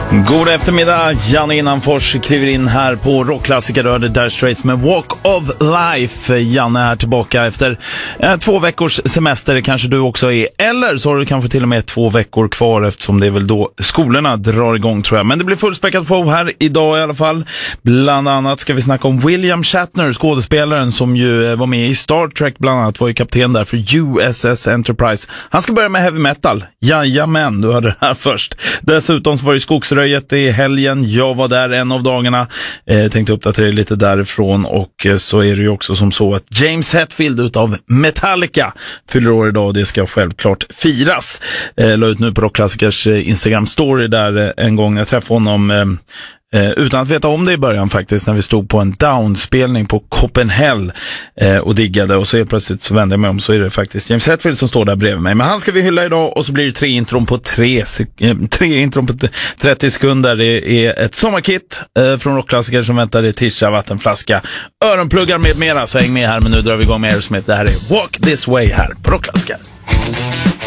God eftermiddag, Janne Innanfors kliver in här på rockklassikerröret Dire Straits med Walk of Life. Janne är tillbaka efter 2 veckors semester, kanske du också är. Eller så har du kanske till och med 2 veckor kvar, eftersom det är väl då skolorna drar igång, tror jag. Men det blir fullspäckat show här idag i alla fall. Bland annat ska vi snacka om William Shatner, skådespelaren som ju var med i Star Trek bland annat, var ju kapten där för USS Enterprise. Han ska börja med heavy metal. Jajamän, du hörde det här först. Dessutom så var det Skogsröjet i helgen. Jag var där en av dagarna. Tänkte uppdatera lite därifrån. Och så är det ju också som så att James Hetfield utav Metallica fyller år idag, och det ska självklart firas. La ut nu på Rockklassikers Instagram-story där en gång jag träffade honom utan att veta om det i början faktiskt, när vi stod på en downspelning på Copenhagen och diggade, och så är plötsligt så vände jag mig om, så är det faktiskt James Hetfield som står där bredvid mig. Men han ska vi hylla idag, och så blir det 3 intron på 30 sekunder. Det är ett sommarkit från Rockklassiker som väntar, i tisha, vattenflaska, öronpluggar med mera, så häng med här. Men nu drar vi igång med Aerosmith. Det här är Walk This Way här på Rockklassiker.